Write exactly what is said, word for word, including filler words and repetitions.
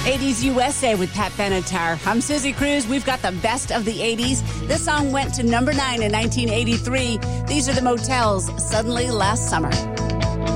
eighties U S A with Pat Benatar. I'm Susie Cruz. We've got the best of the eighties. This song went to number nine in nineteen eighty-three. These are the Motels, Suddenly Last Summer.